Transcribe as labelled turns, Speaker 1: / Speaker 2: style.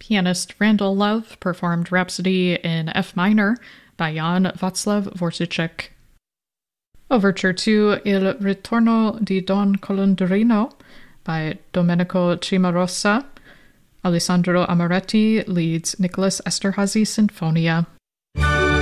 Speaker 1: Pianist Randall Love performed Rhapsody in F minor by Jan Václav Dvořáček. Overture to Il Ritorno di Don Colondrino by Domenico Cimarosa. Alessandro Amoretti leads Nicholas Esterhazy Sinfonia.